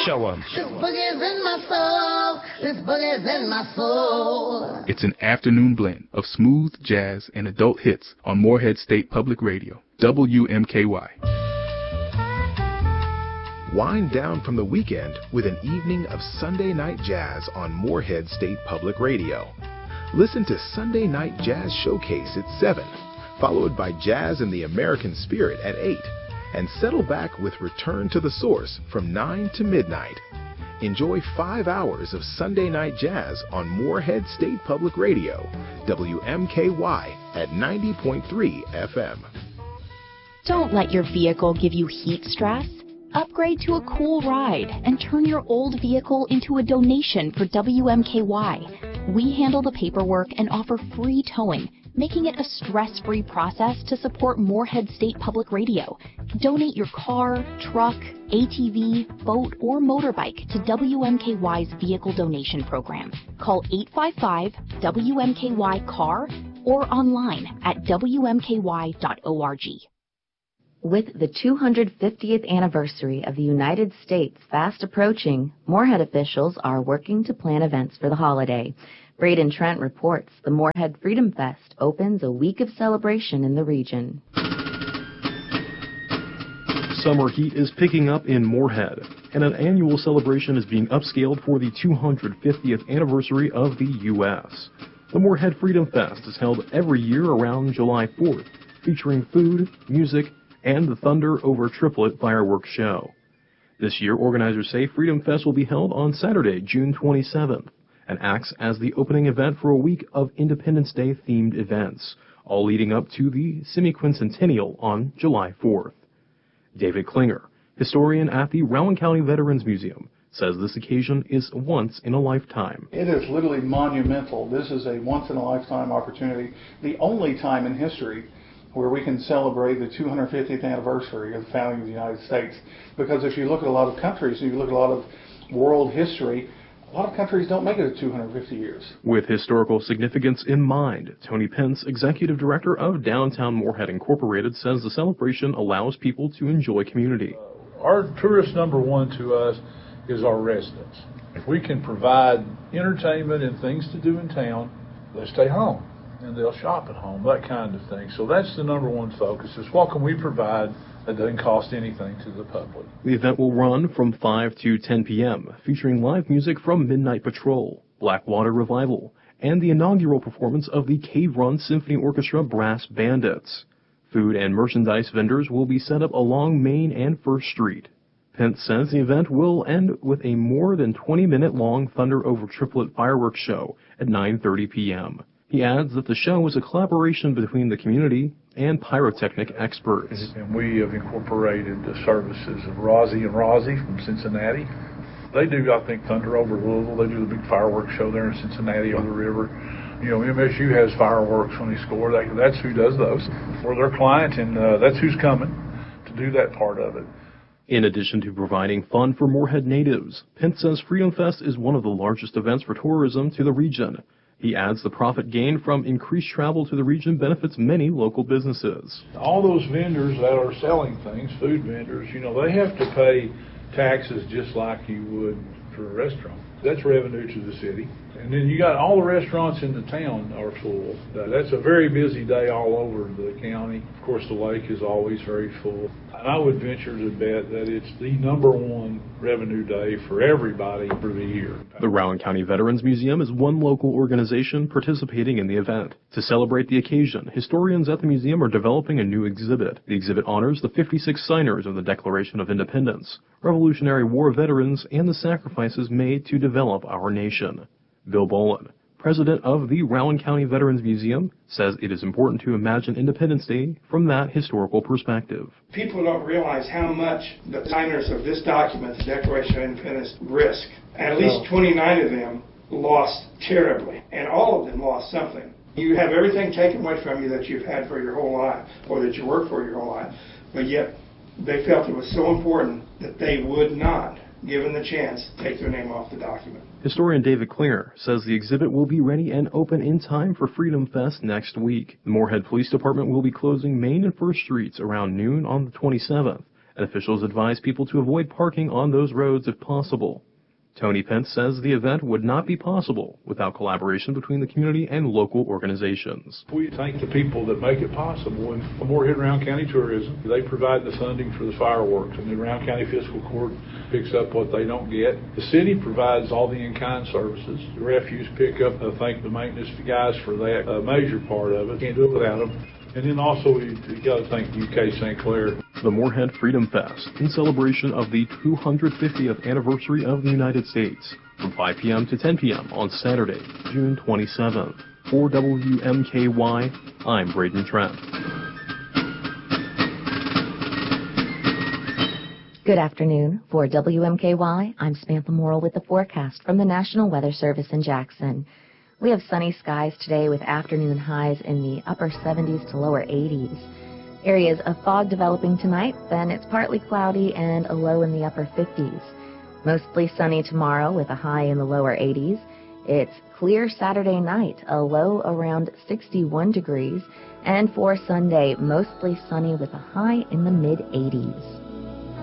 Show 'em. This boogie's in my soul. This boogie's in my soul. It's an afternoon blend of smooth jazz and adult hits on Morehead State Public Radio, WMKY. Wind down from the weekend with an evening of Sunday Night Jazz on Morehead State Public Radio. Listen to Sunday Night Jazz Showcase at 7, followed by Jazz in the American Spirit at 8, and settle back with Return to the Source from 9 to midnight. Enjoy 5 hours of Sunday Night Jazz on Morehead State Public Radio, WMKY at 90.3 FM. Don't let your vehicle give you heat stress. Upgrade to a cool ride and turn your old vehicle into a donation for WMKY. We handle the paperwork and offer free towing, making it a stress-free process to support Morehead State Public Radio. Donate your car, truck, ATV, boat, or motorbike to WMKY's Vehicle Donation Program. Call 855-WMKY-CAR or online at WMKY.org. With the 250th anniversary of the United States fast approaching, Morehead officials are working to plan events for the holiday. Braden Trent reports the Morehead Freedom Fest opens a week of celebration in the region. Summer heat is picking up in Morehead, and an annual celebration is being upscaled for the 250th anniversary of the U.S. The Morehead Freedom Fest is held every year around July 4th, featuring food, music, and the Thunder Over Triplet fireworks show. This year, organizers say Freedom Fest will be held on Saturday, June 27th, and acts as the opening event for a week of Independence Day themed events, all leading up to the semi-quincentennial on July 4th. David Klinger, historian at the Rowan County Veterans Museum, says this occasion is once in a lifetime. It is literally monumental. This is a once in a lifetime opportunity, the only time in history where we can celebrate the 250th anniversary of the founding of the United States. Because if you look at a lot of countries, and you look at a lot of world history, a lot of countries don't make it to 250 years. With historical significance in mind, Tony Pence, executive director of Downtown Morehead Incorporated, says the celebration allows people to enjoy community. Our tourist number one to us is our residents. If we can provide entertainment and things to do in town, they stay home and they'll shop at home, that kind of thing. So that's the number one focus, is what can we provide that doesn't cost anything to the public. The event will run from 5 to 10 p.m., featuring live music from Midnight Patrol, Blackwater Revival, and the inaugural performance of the Cave Run Symphony Orchestra Brass Bandits. Food and merchandise vendors will be set up along Main and First Street. Pence says the event will end with a more than 20-minute long Thunder Over Triplet fireworks show at 9:30 p.m. He adds that the show is a collaboration between the community and pyrotechnic experts. And we have incorporated the services of Rozzy and Rozzy from Cincinnati. They do, I think, Thunder Over Louisville. They do the big fireworks show there in Cincinnati on the river. You know, MSU has fireworks when they score. That's who does those. We're their client, and that's who's coming to do that part of it. In addition to providing fun for Morehead natives, Pence says Freedom Fest is one of the largest events for tourism to the region. He adds the profit gained from increased travel to the region benefits many local businesses. All those vendors that are selling things, food vendors, you know, they have to pay taxes just like you would for a restaurant. That's revenue to the city. And then you got all the restaurants in the town are full. That's a very busy day all over the county. Of course, the lake is always very full. And I would venture to bet that it's the number one revenue day for everybody for the year. The Rowan County Veterans Museum is one local organization participating in the event. To celebrate the occasion, historians at the museum are developing a new exhibit. The exhibit honors the 56 signers of the Declaration of Independence, Revolutionary War veterans, and the sacrifices made to develop our nation. Bill Bolin, president of the Rowan County Veterans Museum, says it is important to imagine Independence Day from that historical perspective. People don't realize how much the signers of this document, the Declaration of Independence, risk. At least 29 of them lost terribly, and all of them lost something. You have everything taken away from you that you've had for your whole life, or that you worked for your whole life, but yet they felt it was so important that they would not, given the chance, take their name off the document. Historian David Klinger says the exhibit will be ready and open in time for Freedom Fest next week. The Morehead Police Department will be closing Main and First Streets around noon on the 27th, and officials advise people to avoid parking on those roads if possible. Tony Pence says the event would not be possible without collaboration between the community and local organizations. We thank the people that make it possible. And Morehead Round County Tourism, they provide the funding for the fireworks, and the Round County Fiscal Court picks up what they don't get. The city provides all the in-kind services. The refuse pickup, I thank the maintenance guys for that major part of it. Can't do it without them. And then also, we got to thank UK St. Clair. The Morehead Freedom Fest, in celebration of the 250th anniversary of the United States, from 5 p.m. to 10 p.m. on Saturday, June 27th. For WMKY, I'm Braden Trent. Good afternoon. For WMKY, I'm Samantha Morrill with the forecast from the National Weather Service in Jackson. We have sunny skies today with afternoon highs in the upper 70s to lower 80s. Areas of fog developing tonight, then it's partly cloudy and a low in the upper 50s. Mostly sunny tomorrow with a high in the lower 80s. It's clear Saturday night, a low around 61 degrees. And for Sunday, mostly sunny with a high in the mid 80s.